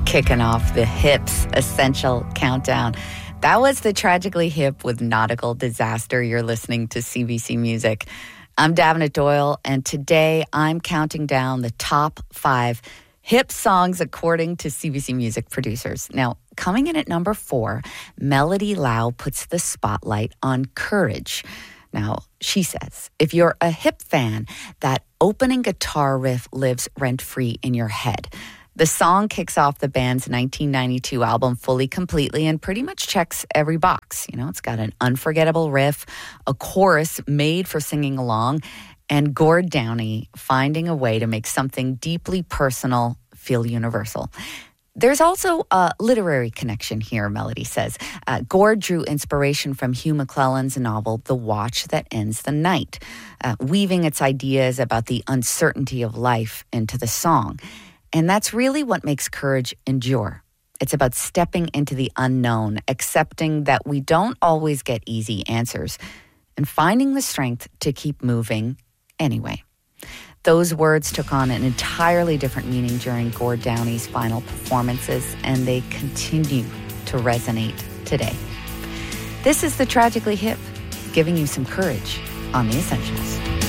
Kicking off the Hips Essential Countdown. That was the Tragically Hip with Nautical Disaster. You're listening to CBC Music. I'm Davenant Doyle, and today I'm counting down the top 5 hip songs according to CBC Music producers. Now, coming in at number 4, Melody Lau puts the spotlight on Courage. Now, she says, if you're a hip fan, that opening guitar riff lives rent-free in your head. The song kicks off the band's 1992 album Fully Completely and pretty much checks every box. You know, it's got an unforgettable riff, a chorus made for singing along, and Gord Downie finding a way to make something deeply personal feel universal. There's also a literary connection here, Melody says. Gord drew inspiration from Hugh MacLellan's novel The Watch That Ends the Night, weaving its ideas about the uncertainty of life into the song. And that's really what makes Courage endure. It's about stepping into the unknown, accepting that we don't always get easy answers, and finding the strength to keep moving anyway. Those words took on an entirely different meaning during Gord Downie's final performances, and they continue to resonate today. This is the Tragically Hip, giving you some courage on The Essentials.